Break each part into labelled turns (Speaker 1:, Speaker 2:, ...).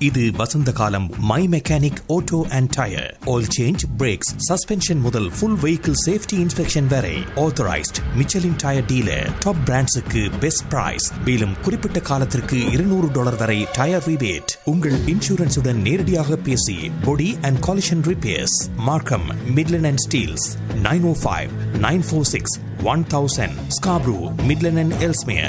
Speaker 1: இது வசந்த காலம். My mechanic auto and tyre, oil change, breaks, suspension முதல் ஃபுல் வெஹிக்கிள் சேஃப்டி இன்ஸ்பெக்ஷன் வரை authorised Michelin tyre dealer. Top பிராண்ட்ஸுக்கு best price. மேலும் குறிப்பிட்ட காலத்திற்கு $200 வரை டயர் ரிபேட். உங்கள் இன்சூரன்ஸுடன் நேரடியாக பேசி பொடி அண்ட் காலிஷன் ரிப்பேர்ஸ். மார்க்கம், Midland and Steeles. 905-946-1000. Scarborough, Midland and Ellesmere.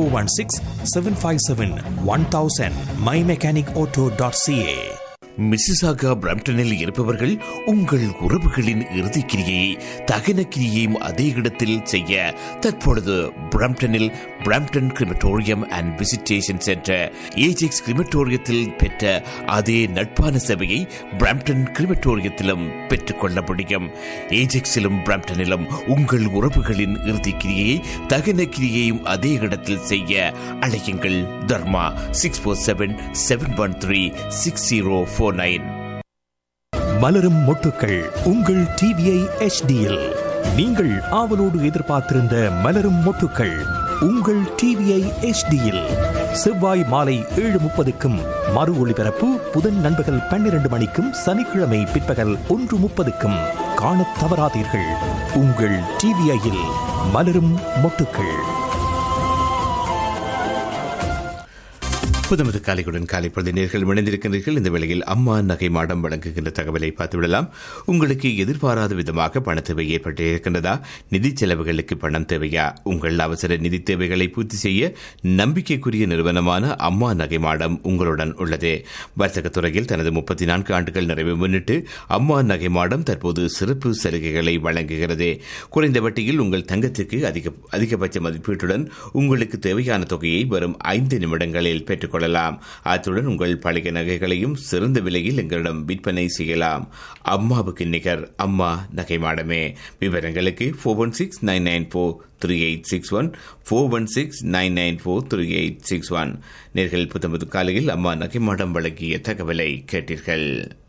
Speaker 1: 416-757-1000. mymechanicauto.ca.
Speaker 2: Mississauga பிரம்டனில் இருப்பவர்கள் உங்கள் உறவுகளின் இறுதிக் கிரியை தகன கிரியையும் அதே இடத்தில் செய்ய தற்பொழுது பிரம்டனில் Brampton crematorium and visitation centre Ajax கிரிமட்டோரியத்தில் பெற்ற அதே நட்பான சேவையை பிரம்டன் கிரிமட்டோரியத்திலும் பெற்றுக்கொள்ள முடியும். ஏஜெக்ஸிலும் பிரம்டனிலும் உங்கள் உறவுகளின் இறுதிக் கிரியை தகன கிரியையும் அதே இடத்தில் செய்ய அழையுங்கள். தர்மா 647-713-6049.
Speaker 1: மலரும் மொட்டுக்கள் உங்கள் டிவிஐ HDயில் நீங்கள் ஆவலோடு எதிர்பார்த்திருந்த மலரும் மொட்டுக்கள் உங்கள் டிவிஐ HDயில் செவ்வாய் மாலை 7:30க்கும் மறு ஒளிபரப்பு புதன் நண்பகல் 12 மணிக்கும் சனிக்கிழமை பிற்பகல் 1:30க்கும் காணத் தவறாதீர்கள். உங்கள் டிவிஐயில் மலரும் மொட்டுக்கள்.
Speaker 2: புதுமது காலைக்குடன் காலை பொழுது நேர்கள் இணைந்திருக்கின்றீர்கள். இந்த வேளையில் அம்மா நகை மாடம் வழங்குகின்ற தகவலை பார்த்துவிடலாம். உங்களுக்கு எதிர்பாராத விதமாக பண தேவை ஏற்பட்டிருக்கின்றதா? நிதி செலவுகளுக்கு பணம் தேவையா? உங்கள் அவசர நிதி தேவைகளை பூர்த்தி செய்ய நம்பிக்கைக்குரிய நிறுவனமான அம்மா நகை மாடம் உங்களுடன் உள்ளது. வர்த்தக துறையில் தனது 34 ஆண்டுகள் நிறைவை முன்னிட்டு அம்மா நகை மாடம் தற்போது சிறப்பு சலுகைகளை வழங்குகிறது. குறைந்த வட்டியில் உங்கள் தங்கத்திற்கு அதிகபட்ச மதிப்பீட்டுடன் உங்களுக்கு தேவையான தொகையை வரும் 5 நிமிடங்களில் பெற்றுக் கொள்ளலாம். அத்துடன் உங்கள் பழைய நகைகளையும் சிறந்த விலையில் எங்களிடம் விற்பனை செய்யலாம். அம்மாவுக்கு நிகர் அம்மா நகை மாடமே. விவரங்களுக்கு 4169943861 4169943861. நேர்கள் புத்தம்பது காலையில் அம்மா நகை மாடம் வழங்கிய தகவலை கேட்டீர்கள்.